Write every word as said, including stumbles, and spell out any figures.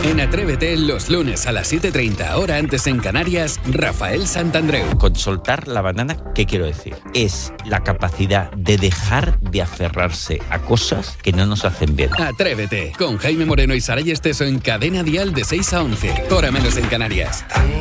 En Atrévete, los lunes a las siete y treinta, hora antes en Canarias, Rafael Santandreu. Con soltar la banana, ¿qué quiero decir? Es la capacidad de dejar de aferrarse a cosas que no nos hacen bien. Atrévete, con Jaime Moreno y Saray Esteso en Cadena Dial de seis a once, hora menos en Canarias.